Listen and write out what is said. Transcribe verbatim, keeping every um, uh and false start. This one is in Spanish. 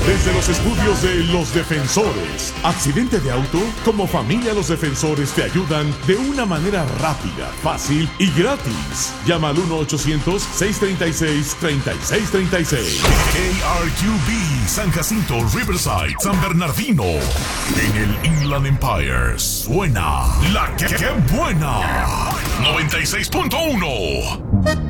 Desde los estudios de Los Defensores. Accidente de auto, como familia Los Defensores te ayudan de una manera rápida, fácil y gratis. Llama al uno ochocientos, seiscientos treinta y seis, treinta y seis treinta y seis. K R Q B, San Jacinto, Riverside, San Bernardino. En el Inland Empire suena la que, que buena. noventa y seis punto uno.